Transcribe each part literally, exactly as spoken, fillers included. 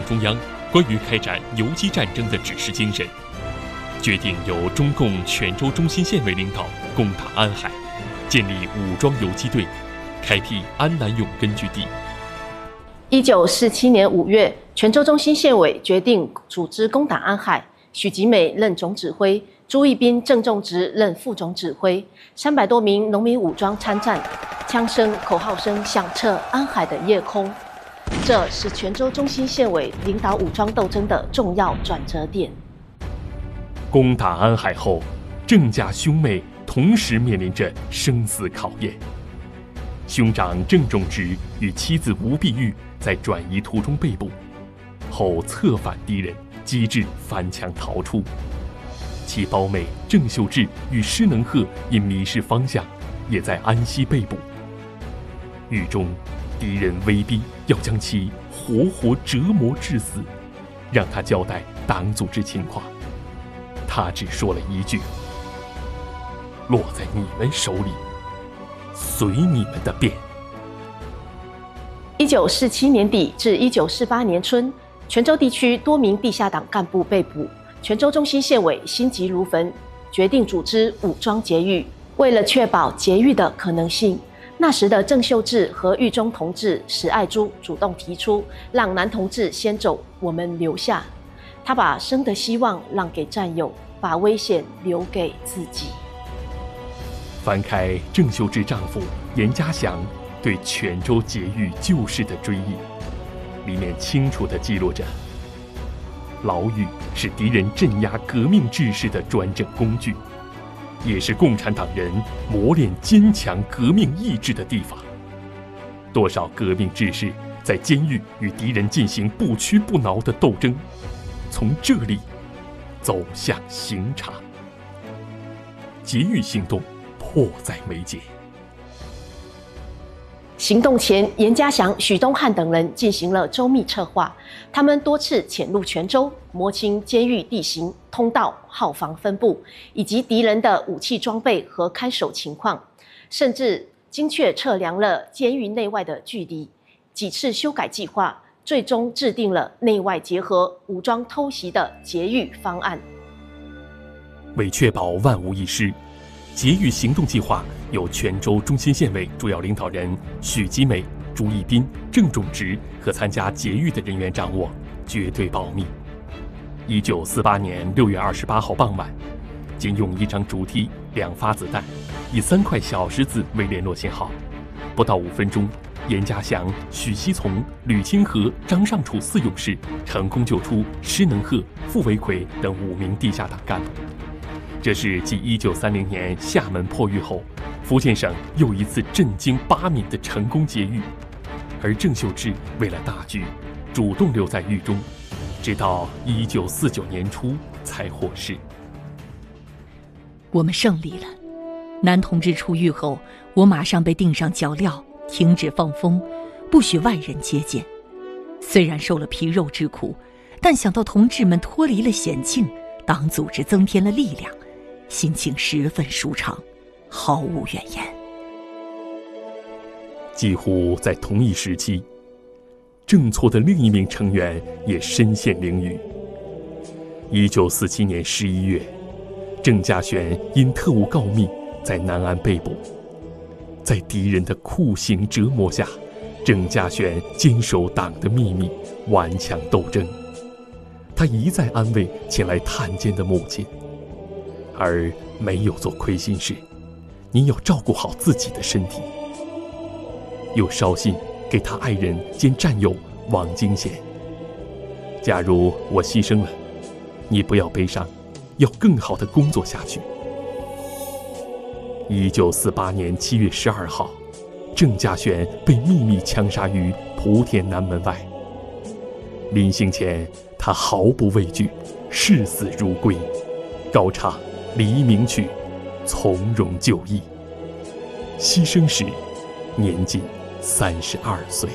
中央关于开展游击战争的指示精神，决定由中共泉州中心县委领导攻打安海，建立武装游击队，开辟安南永根据地。 一九四七年五月，泉州中心县委决定组织攻打安海，许吉美任总指挥，朱义斌、郑仲植任副总指挥，三百多名农民武装参战，枪声、口号声响彻安海的夜空。这是泉州中心县委领导武装斗争的重要转折点。 攻打安海后，郑家兄妹同时面临着生死考验。兄长郑仲植与妻子吴碧玉在转移途中被捕，后策反敌人，机智翻墙逃出。其胞妹郑秀智与施能鹤因迷失方向，也在安西被捕。狱中，敌人威逼要将其活活折磨致死，让他交代党组织情况。他只说了一句：“落在你们手里，随你们的便。” 一九四七年底至一九四八年春，泉州地区多名地下党干部被捕，泉州中心县委心急如焚，决定组织武装劫狱。为了确保劫狱的可能性，那时的郑秀智和狱中同志史爱珠主动提出，让男同志先走，我们留下。他把生的希望让给战友，把危险留给自己。 翻开郑秀智丈夫严家祥对泉州劫狱旧事的追忆，里面清楚地记录着：牢狱是敌人镇压革命志士的专政工具，也是共产党人磨练坚强革命意志的地方。多少革命志士在监狱与敌人进行不屈不挠的斗争，从这里走向刑场。劫狱行动迫在眉睫。 行动前，严家祥、许东汉等人进行了周密策划。他们多次潜入泉州，摸清监狱地形、通道、号房分布，以及敌人的武器装备和看守情况，甚至精确测量了监狱内外的距离。几次修改计划，最终制定了内外结合、武装偷袭的劫狱方案。 为确保万无一失，劫狱行动计划由泉州中心县委主要领导人许吉美、朱义斌、郑仲植和参加劫狱的人员掌握，绝对保密。一九四八年六月二十八号傍晚，仅用一张竹梯、两发子弹，以三块小石子为联络信号，不到五分钟，严家祥、许锡从、吕清河、张尚楚四勇士成功救出施能鹤、傅维奎等五名地下党干部。这是继一九三零年厦门破狱后，福建省又一次震惊八闽的成功劫狱。而郑秀智为了大局，主动留在狱中，直到一九四九年初才获释。 我们胜利了。男同志出狱后，我马上被钉上脚镣，停止放风，不许外人接见。虽然受了皮肉之苦，但想到同志们脱离了险境，党组织增添了力量，心情十分舒畅，毫无怨言。 几乎在同一时期，郑错的另一名成员也身陷囹圄。一九四七年十一月，郑家璇因特务告密在南安被捕。在敌人的酷刑折磨下，郑家璇坚守党的秘密，顽强斗争。他一再安慰前来探监的母亲，而没有做亏心事。你要照顾好自己的身体。又捎信给他爱人兼战友王金贤：假如我牺牲了，你不要悲伤，要更好的工作下去。一九四八年七月十二号，郑家璇被秘密枪杀于莆田南门外。临行前，他毫不畏惧，视死如归，高唱《黎明曲》，从容就义。牺牲时，年仅三十二岁。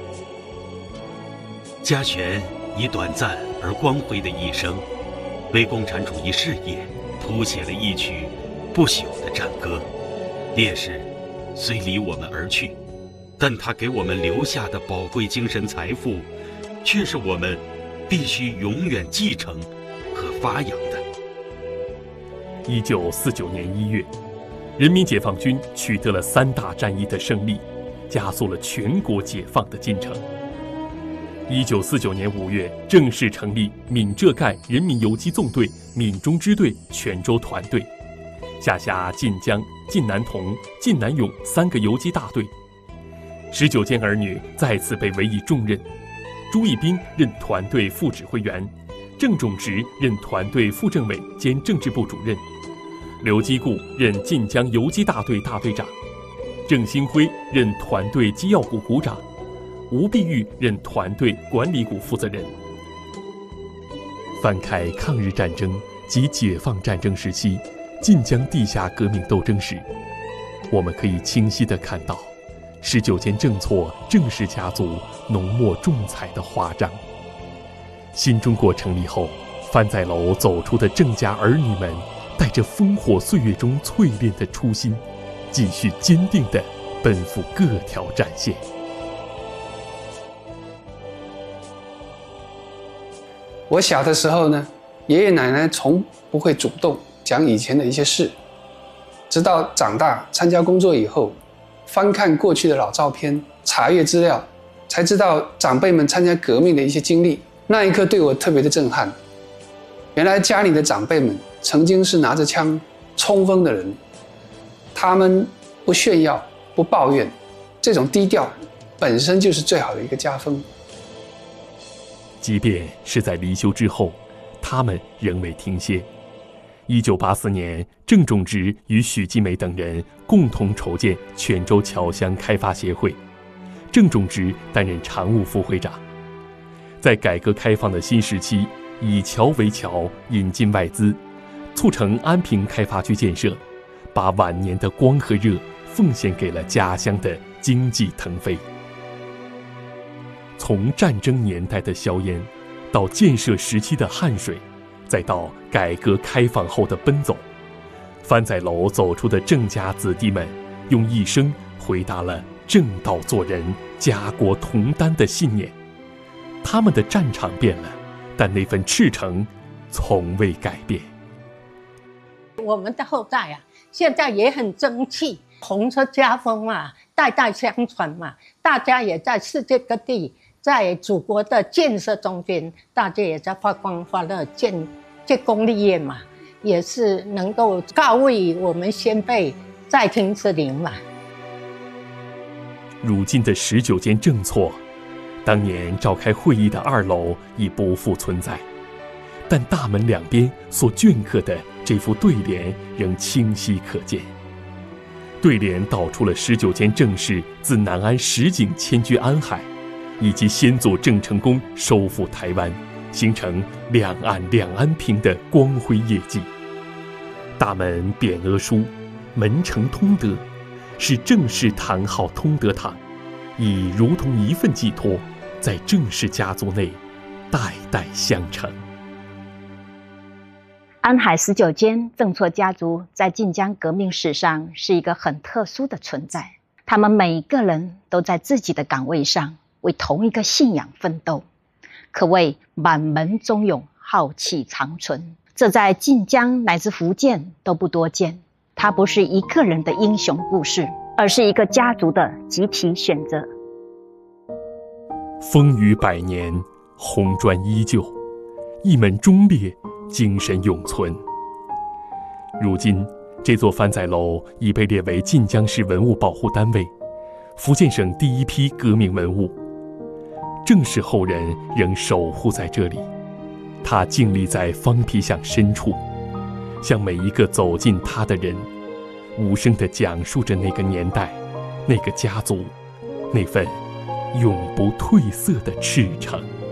家璇以短暂而光辉的一生，为共产主义事业谱写了一曲不朽的战歌。烈士虽离我们而去，但他给我们留下的宝贵精神财富，却是我们必须永远继承和发扬的。 一九四九年一月，人民解放军取得了三大战役的胜利，加速了全国解放的进程。一九四九年五月，正式成立闽浙赣人民游击纵队闽中支队泉州团队，下辖晋江、晋南同、晋南永三个游击大队。十九间儿女再次被委以重任，朱义斌任团队副指挥员，郑仲植任团队副政委兼政治部主任，刘基固任晋江游击大队大队长，郑兴辉任团队机要股股长，吴碧玉任团队管理股负责人。翻开抗日战争及解放战争时期晋江地下革命斗争史，我们可以清晰地看到十九间正错郑氏家族浓墨重彩的华章。新中国成立后，番仔楼走出的郑家儿女们，带着烽火岁月中淬炼的初心，继续坚定地奔赴各条战线。 我小的时候呢，爷爷奶奶从不会主动讲以前的一些事，直到长大参加工作以后，翻看过去的老照片，查阅资料，才知道长辈们参加革命的一些经历。那一刻对我特别的震撼。原来家里的长辈们曾经是拿着枪冲锋的人，他们不炫耀，不抱怨，这种低调本身就是最好的一个家风。 即便是在离休之后，他们仍未停歇。一九八四年，郑仲植与许基美等人共同筹建泉州侨乡开发协会，郑仲植担任常务副会长。在改革开放的新时期，以侨为侨，引进外资，促成安平开发区建设，把晚年的光和热奉献给了家乡的经济腾飞。从战争年代的硝烟，到建设时期的汗水，再到改革开放后的奔走，番仔楼走出的郑家子弟们，用一生回答了正道做人、家国同担的信念。他们的战场变了，但那份赤诚从未改变。 我们的后代啊，现在也很争气，红色家风嘛，代代相传嘛，大家也在世界各地，在祖国的建设中间，大家也在发光发热，建建功立业嘛，也是能够告慰我们先辈在天之灵嘛。 如今的十九间正错，当年召开会议的二楼已不复存在，但大门两边所镌刻的这副对联仍清晰可见。对联道出了十九间正士自南安实景迁居安海，以及先祖郑成功收复台湾，形成两岸两安平的光辉业绩。大门匾额书“门承通德”，是郑氏堂号通德堂，已如同一份寄托，在郑氏家族内代代相承。 安海十九间郑错家族在晋江革命史上是一个很特殊的存在，他们每一个人都在自己的岗位上为同一个信仰奋斗，可谓满门忠勇，浩气长存。这在晋江乃至福建都不多见。它不是一个人的英雄故事，而是一个家族的集体选择。 风雨百年，红砖依旧，一门忠烈，精神永存。如今，这座番仔楼已被列为晋江市文物保护单位，福建省第一批革命文物。郑氏后人仍守护在这里，他静立在方皮巷深处，向每一个走进他的人，无声地讲述着那个年代、那个家族、那份永不褪色的赤诚。